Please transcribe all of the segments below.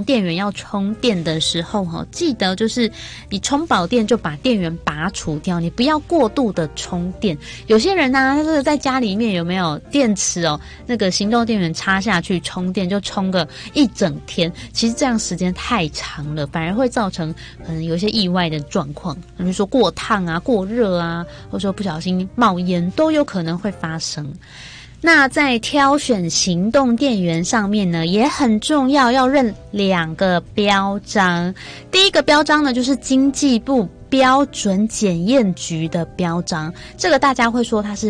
电源要充电的时候记得就是你充饱电就把电源拔除掉，你不要过度的充电。有些人呢，就是在家里面有没有电池那个行动电源插下去充电就充个一整天，其实这样时间太长了，反而会造成可能有一些意外的状况，比如说过烫啊、过热啊，或者说不小心冒烟都有可能会发生。那在挑选行动电源上面呢，也很重要，要认2个标章。第一个标章呢，就是经济部标准检验局的标章，这个大家会说它是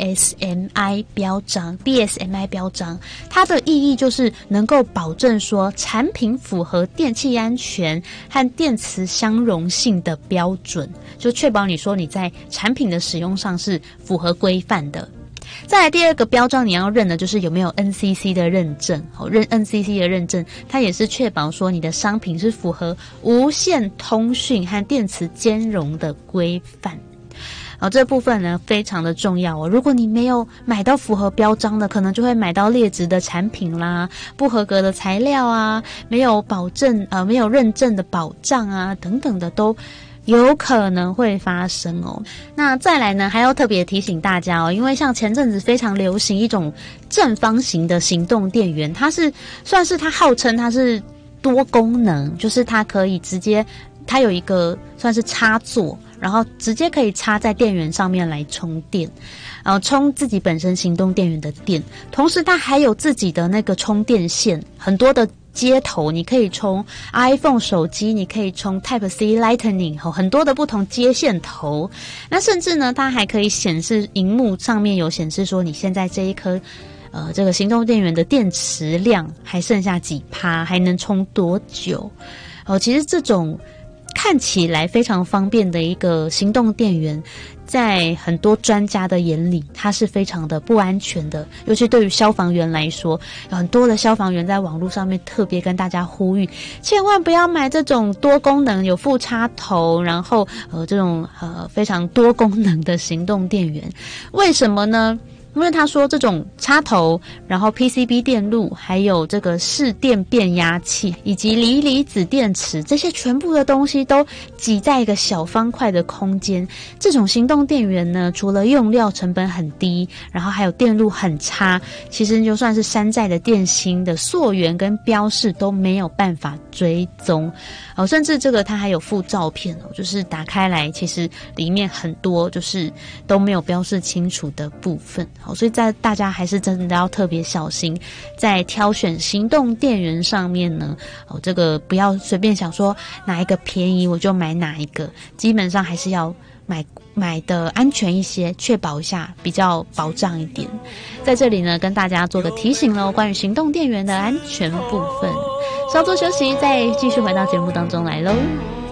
BSMI 标章。BSMI 标章它的意义就是能够保证说产品符合电气安全和电磁相容性的标准，就确保你说你在产品的使用上是符合规范的。再来第二个标章你要认的就是有没有 NCC 的认证。认 NCC 的认证，它也是确保说你的商品是符合无线通讯和电磁兼容的规范。这部分呢非常的重要如果你没有买到符合标章的，可能就会买到劣质的产品啦，不合格的材料啊，没有保证没有认证的保障啊等等的都有可能会发生那再来呢，还要特别提醒大家因为像前阵子非常流行一种正方形的行动电源，它是算是它号称它是多功能，就是它可以直接，它有一个算是插座，然后直接可以插在电源上面来充电，充自己本身行动电源的电，同时它还有自己的那个充电线，很多的接头，你可以充 iPhone 手机，你可以充 Type-C Lightning， 很多的不同接线头。那甚至呢，它还可以显示荧幕上面有显示说你现在这一颗这个行动电源的电池量还剩下几%，还能充多久。其实这种看起来非常方便的一个行动电源，在很多专家的眼里，它是非常的不安全的。尤其对于消防员来说，有很多的消防员在网络上面特别跟大家呼吁，千万不要买这种多功能有副插头，然后这种非常多功能的行动电源。为什么呢？因为他说这种插头，然后 PCB 电路，还有这个市电变压器，以及锂离子电池，这些全部的东西都挤在一个小方块的空间。这种行动电源呢，除了用料成本很低，然后还有电路很差，其实就算是山寨的电芯的溯源跟标示都没有办法追踪。甚至这个它还有附照片就是打开来其实里面很多就是都没有标示清楚的部分。所以大家还是真的要特别小心，在挑选行动电源上面呢，这个不要随便想说哪一个便宜我就买哪一个，基本上还是要买的安全一些，确保一下比较保障一点。在这里呢，跟大家做个提醒咯，关于行动电源的安全部分。稍作休息，再继续回到节目当中来咯。